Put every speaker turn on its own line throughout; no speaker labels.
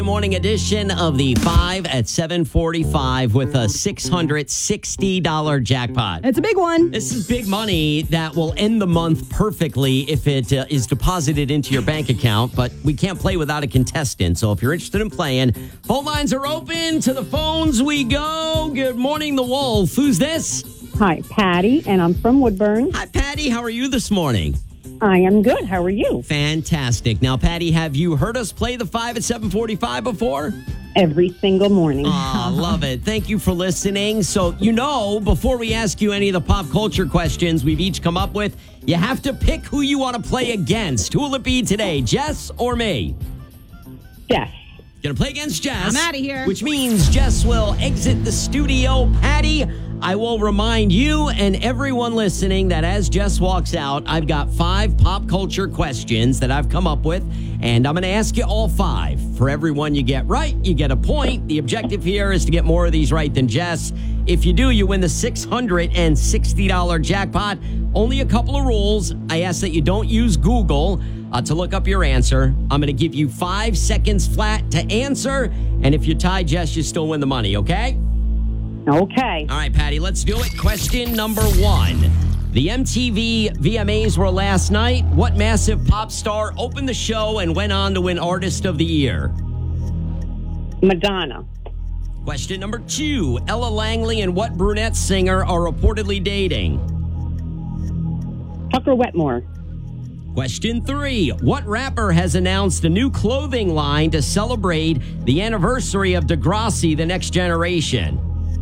Morning edition of the 5 at 7:45 with a $660 jackpot.
It's a big one.
This is big money that will end the month perfectly if it is deposited into your bank account, but we can't play without a contestant. So if you're interested in playing, phone lines are open. To the phones we go. Good morning, The Wolf. Who's this?
Hi, Patty, and I'm from Woodburn.
Hi, Patty. How are you this morning?
I am good. How are you?
Fantastic. Now, Patty, have you heard us play the 5 at 7:45 before?
Every single morning.
Oh, love it. Thank you for listening. So, before we ask you any of the pop culture questions we've each come up with, you have to pick who you want to play against. Who will it be today, Jess or me?
Jess.
Gonna play against Jess.
I'm outta here.
Which means Jess will exit the studio. Patty, I will remind you and everyone listening that as Jess walks out, I've got 5 pop culture questions that I've come up with, and I'm going to ask you all 5. For every one you get right, you get a point. The objective here is to get more of these right than Jess. If you do, you win the $660 jackpot. Only a couple of rules. I ask that you don't use Google to look up your answer. I'm going to give you 5 seconds flat to answer, and if you tie Jess, you still win the money, okay?
Okay.
All right, Patty, let's do it. Question number 1. The MTV VMAs were last night. What massive pop star opened the show and went on to win Artist of the Year?
Madonna.
Question number 2. Ella Langley and what brunette singer are reportedly dating?
Tucker Wetmore.
Question 3. What rapper has announced a new clothing line to celebrate the anniversary of Degrassi, The Next Generation?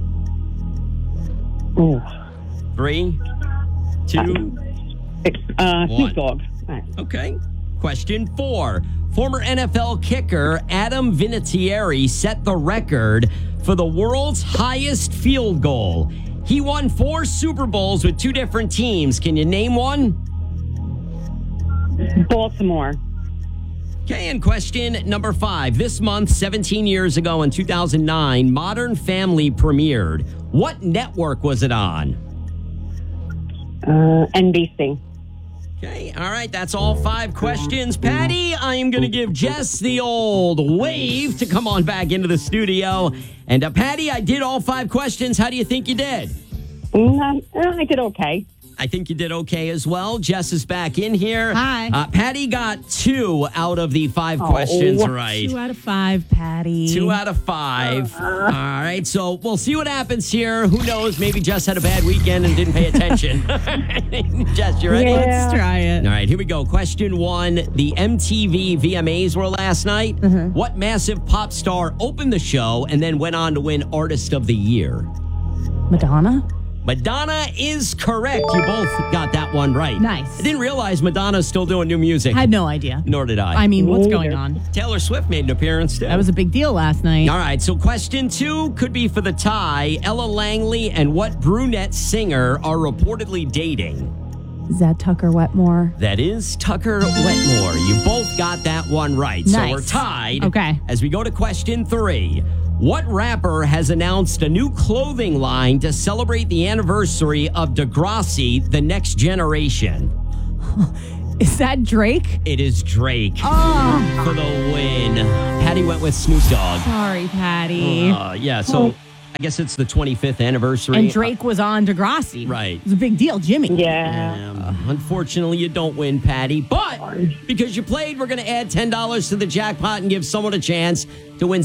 Oh.
3, 2,
Snoop Dogg.
Okay. Question 4. Former NFL kicker Adam Vinatieri set the record for the world's highest field goal. He won 4 Super Bowls with 2 different teams. Can you name one?
Baltimore.
Okay, and question number 5. This month, 17 years ago in 2009, Modern Family premiered. What network was it on?
NBC.
Okay, all right, that's all 5 questions. Patty, I am going to give Jess the old wave to come on back into the studio. And Patty, I did all 5 questions. How do you think you did?
I did okay.
I think you did okay as well. Jess is back in here.
Hi.
Patty got 2 out of the 5 questions right.
2 out of 5, Patty.
2 out of 5. All right, so we'll see what happens here. Who knows? Maybe Jess had a bad weekend and didn't pay attention. Jess, you ready?
Yeah.
Let's try it.
All right, here we go. Question 1. The MTV VMAs were last night.
Mm-hmm.
What massive pop star opened the show and then went on to win Artist of the Year?
Madonna?
Madonna is correct. You both got that one right.
Nice.
I didn't realize Madonna's still doing new music.
Had no idea.
Nor did I.
I mean, what's going on?
Taylor Swift made an appearance too.
That was a big deal last night.
All right, so question 2 could be for the tie. Ella Langley and what brunette singer are reportedly dating?
Is that Tucker Wetmore?
That is Tucker Wetmore. You both got that one right. So
Nice.
we're tied.
Okay.
As we go to question 3. What rapper has announced a new clothing line to celebrate the anniversary of Degrassi, The Next Generation?
Is that Drake?
It is Drake
Oh,
for the win. Patty went with Snoop Dogg.
sorry, Patty.
Yeah, so I guess it's the 25th anniversary.
And Drake was on Degrassi.
Right.
It was a big deal, Jimmy.
Yeah.
Unfortunately, you don't win, Patty. But because you played, we're going to add $10 to the jackpot and give someone a chance to win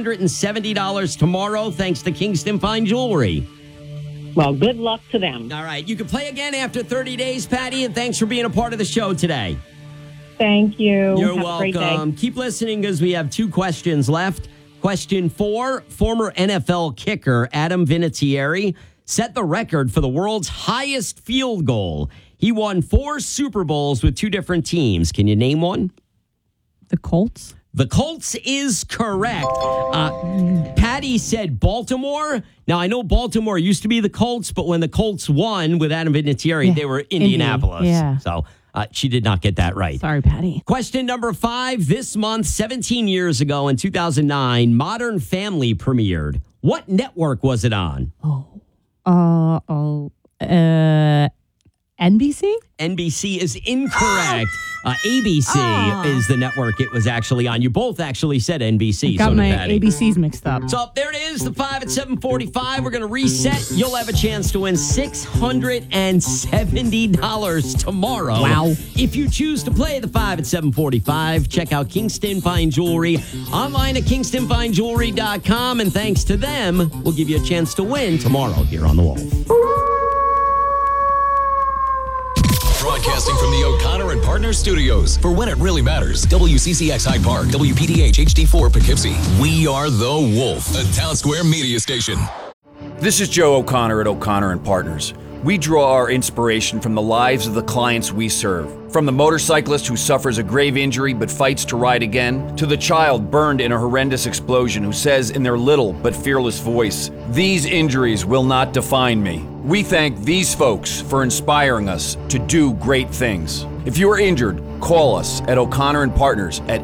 $670 tomorrow thanks to Kingston Fine Jewelry.
Well, good luck to them.
All right. You can play again after 30 days, Patty, and thanks for being a part of the show today.
Thank you.
You're
Have a great day.
welcome. Keep listening because we have 2 questions left. Question 4, former NFL kicker Adam Vinatieri set the record for the world's highest field goal. He won 4 Super Bowls with 2 different teams. Can you name one?
The Colts?
The Colts is correct. Patty said Baltimore. Now, I know Baltimore used to be the Colts, but when the Colts won with Adam Vinatieri, they were Indianapolis.
Yeah.
So she did not get that right.
Sorry, Patty.
Question number 5. This month, 17 years ago in 2009, Modern Family premiered. What network was it on?
NBC?
NBC is incorrect. ABC is the network it was actually on. You both actually said NBC.
Got
so
my
did Patty.
ABCs mixed up.
So there it is, the 5 at 7:45. We're going to reset. You'll have a chance to win $670 tomorrow.
Wow.
If you choose to play the 5 at 7:45, check out Kingston Fine Jewelry online at kingstonfinejewelry.com. And thanks to them, we'll give you a chance to win tomorrow here on The Wolf.
Broadcasting from the O'Connor and Partners Studios for When It Really Matters. WCCX Hyde Park, WPDH HD4 Poughkeepsie. We are The Wolf, a Town Square media station.
This is Joe O'Connor at O'Connor and Partners. We draw our inspiration from the lives of the clients we serve. From the motorcyclist who suffers a grave injury but fights to ride again, to the child burned in a horrendous explosion who says in their little but fearless voice, "These injuries will not define me." We thank these folks for inspiring us to do great things. If you are injured, call us at O'Connor and Partners at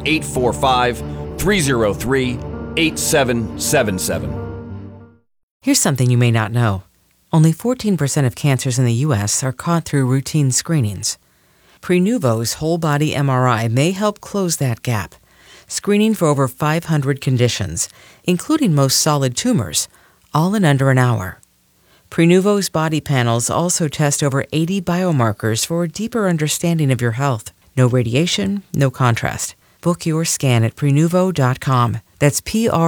845-303-8777.
Here's something you may not know. Only 14% of cancers in the U.S. are caught through routine screenings. Prenuvo's whole-body MRI may help close that gap, screening for over 500 conditions, including most solid tumors, all in under an hour. Prenuvo's body panels also test over 80 biomarkers for a deeper understanding of your health. No radiation, no contrast. Book your scan at Prenuvo.com. That's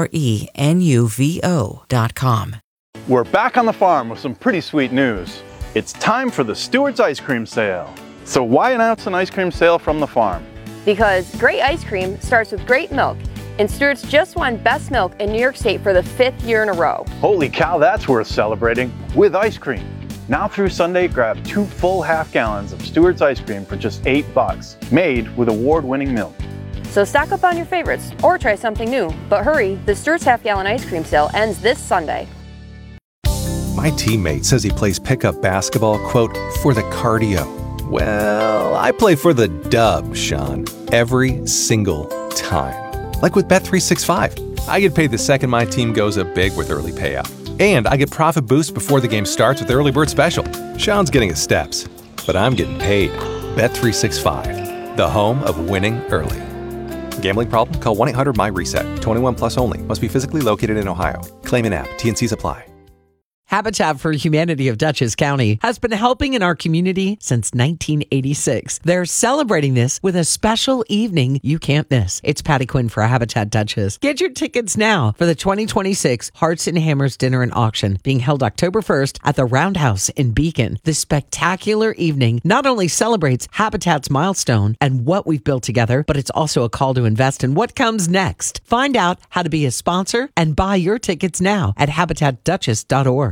Prenuvo.com.
We're back on the farm with some pretty sweet news. It's time for the Stewart's Ice Cream Sale. So why announce an ice cream sale from the farm?
Because great ice cream starts with great milk, and Stewart's just won Best Milk in New York State for the 5th year in a row.
Holy cow, that's worth celebrating with ice cream. Now through Sunday, grab 2 full half gallons of Stewart's ice cream for just $8, made with award-winning milk.
So stock up on your favorites or try something new. But hurry, the Stewart's half-gallon ice cream sale ends this Sunday.
My teammate says he plays pickup basketball, quote, for the cardio. Well, I play for the dub, Sean, every single time. Like with Bet365. I get paid the second my team goes up big with early payout. And I get profit boost before the game starts with Early Bird Special. Sean's getting his steps, but I'm getting paid. Bet365, the home of winning early. Gambling problem? Call 1-800-MY-RESET. 21 plus only. Must be physically located in Ohio. Claim an app. T&Cs apply.
Habitat for Humanity of Dutchess County has been helping in our community since 1986. They're celebrating this with a special evening you can't miss. It's Patty Quinn for Habitat Dutchess. Get your tickets now for the 2026 Hearts and Hammers Dinner and Auction being held October 1st at the Roundhouse in Beacon. This spectacular evening not only celebrates Habitat's milestone and what we've built together, but it's also a call to invest in what comes next. Find out how to be a sponsor and buy your tickets now at habitatdutchess.org.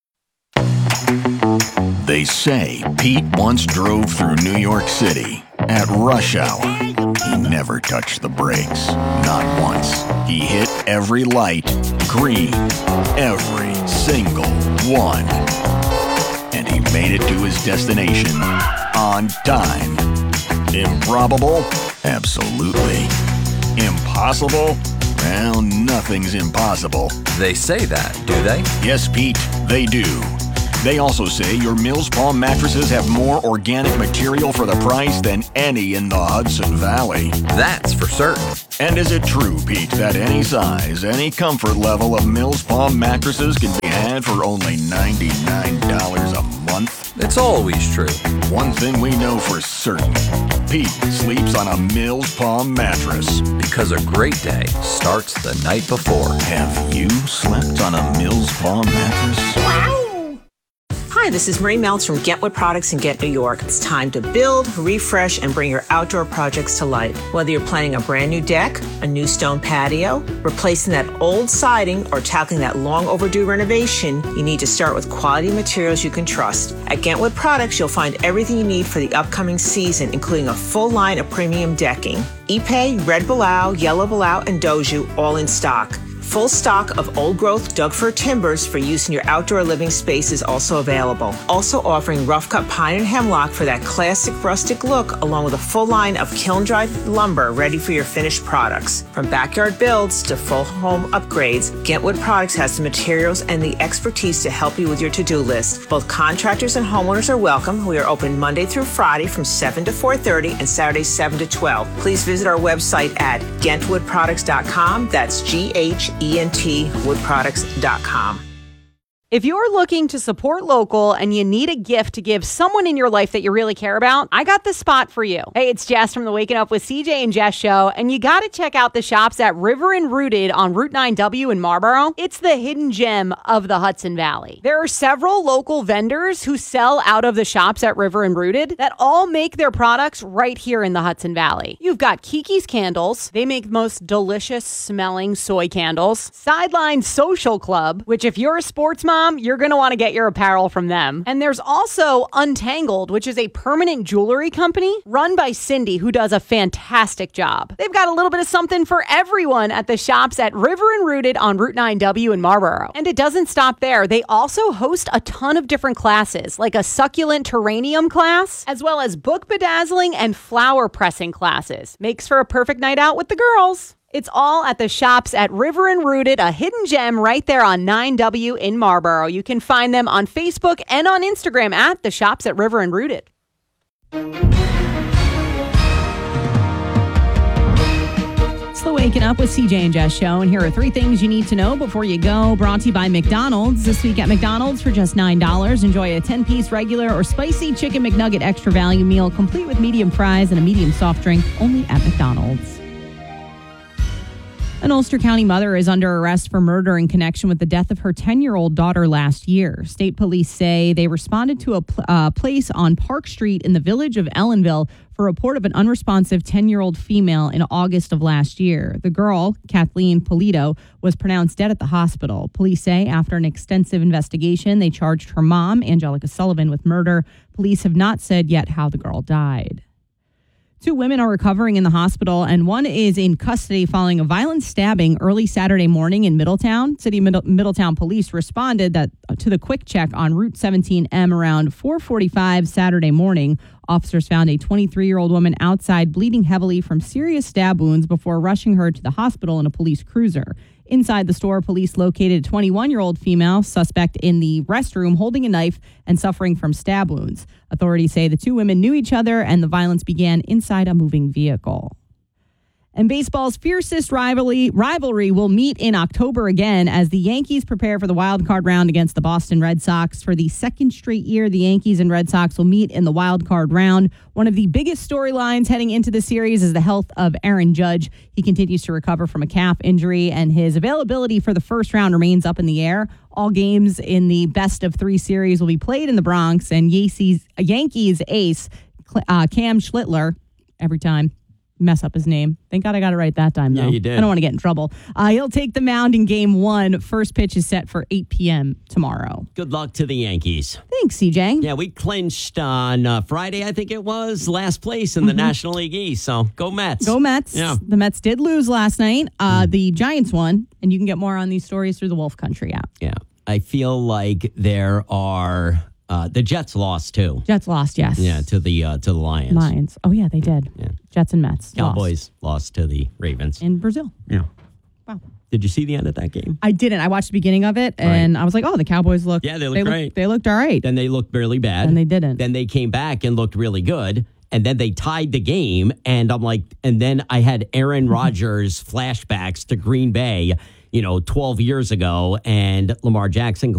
They say Pete once drove through New York City at rush hour. He never touched the brakes, not once. He hit every light green, every single one. And he made it to his destination on time. Improbable? Absolutely. Impossible? Well, nothing's impossible.
They say that, do they?
Yes, Pete, they do. They also say your Mills Palm mattresses have more organic material for the price than any in the Hudson Valley.
That's for certain.
And is it true, Pete, that any size, any comfort level of Mills Palm mattresses can be had for only $99 a month?
It's always true.
One thing we know for certain, Pete sleeps on a Mills Palm mattress.
Because a great day starts the night before.
Have you slept on a Mills Palm mattress?
Wow! Hi, this is Marie Meltz from Get What Products in Get New York. It's time to build, refresh, and bring your outdoor projects to life. Whether you're planning a brand new deck, a new stone patio, replacing that old siding, or tackling that long overdue renovation, you need to start with quality materials you can trust. At Get What Products, you'll find everything you need for the upcoming season, including a full line of premium decking. Ipe, Red Balau, Yellow Balau, and Doju all in stock. Full stock of old-growth Doug-fir timbers for use in your outdoor living space is also available. Also offering rough-cut pine and hemlock for that classic rustic look, along with a full line of kiln-dried lumber ready for your finished products. From backyard builds to full home upgrades, Gentwood Products has the materials and the expertise to help you with your to-do list. Both contractors and homeowners are welcome. We are open Monday through Friday from 7 to 4:30 and Saturdays 7 to 12. Please visit our website at GentwoodProducts.com. That's GHENT woodproducts.com.
If you're looking to support local and you need a gift to give someone in your life that you really care about, I got the spot for you. Hey, it's Jess from the Waking Up with CJ and Jess show, and you got to check out the shops at River and Rooted on Route 9W in Marlboro. It's the hidden gem of the Hudson Valley. There are several local vendors who sell out of the shops at River and Rooted that all make their products right here in the Hudson Valley. You've got Kiki's Candles. They make most delicious smelling soy candles. Sideline Social Club, which if you're a sports mom, you're going to want to get your apparel from them. And there's also Untangled, which is a permanent jewelry company run by Cindy, who does a fantastic job. They've got a little bit of something for everyone at the shops at River and Rooted on Route 9W in Marlboro. And it doesn't stop there. They also host a ton of different classes, like a succulent terrarium class, as well as book bedazzling and flower pressing classes. Makes for a perfect night out with the girls. It's all at the shops at River and Rooted, a hidden gem right there on 9W in Marlboro. You can find them on Facebook and on Instagram at the shops at River and Rooted.
It's the Waking Up with CJ and Jess show, and here are 3 things you need to know before you go. Brought to you by McDonald's. This week at McDonald's for just $9. Enjoy a 10-piece regular or spicy chicken McNugget extra value meal, complete with medium fries and a medium soft drink, only at McDonald's. An Ulster County mother is under arrest for murder in connection with the death of her 10-year-old daughter last year. State police say they responded to a place on Park Street in the village of Ellenville for a report of an unresponsive 10-year-old female in August of last year. The girl, Kathleen Polito, was pronounced dead at the hospital. Police say after an extensive investigation, they charged her mom, Angelica Sullivan, with murder. Police have not said yet how the girl died. 2 women are recovering in the hospital, and one is in custody following a violent stabbing early Saturday morning in Middletown. City Middletown police responded to the quick check on Route 17M around 4:45 Saturday morning. Officers found a 23-year-old woman outside bleeding heavily from serious stab wounds before rushing her to the hospital in a police cruiser. Inside the store, police located a 21-year-old female suspect in the restroom holding a knife and suffering from stab wounds. Authorities say the 2 women knew each other and the violence began inside a moving vehicle. And baseball's fiercest rivalry will meet in October again as the Yankees prepare for the wild card round against the Boston Red Sox. For the second straight year, the Yankees and Red Sox will meet in the wild card round. One of the biggest storylines heading into the series is the health of Aaron Judge. He continues to recover from a calf injury, and his availability for the first round remains up in the air. All games in the best of 3 series will be played in the Bronx, and Yankees ace Cam Schlittler, every time mess up his name. Thank God I got it right that time, though.
Yeah, you did.
I don't want to get in trouble. He'll take the mound in Game 1. First pitch is set for 8 p.m. tomorrow.
Good luck to the Yankees.
Thanks, CJ.
Yeah, we clinched on Friday, I think it was, last place in the National League East. So go Mets.
Go Mets.
Yeah.
The Mets did lose last night. The Giants won, and you can get more on these stories through the Wolf Country app.
Yeah. I feel like there are... the Jets lost, too.
Jets lost, yes.
Yeah, to the Lions.
Lions. Oh, yeah, they did.
Yeah.
Jets and Mets.
Cowboys lost to the Ravens.
In Brazil.
Yeah.
Wow.
Did you see the end of that game?
I didn't. I watched the beginning of it, and I was like, oh, the Cowboys look...
Yeah, they looked great.
They looked all right.
Then they looked really bad.
And they didn't.
Then they came back and looked really good. And then they tied the game. And I'm like... And then I had Aaron Rodgers flashbacks to Green Bay, 12 years ago. And Lamar Jackson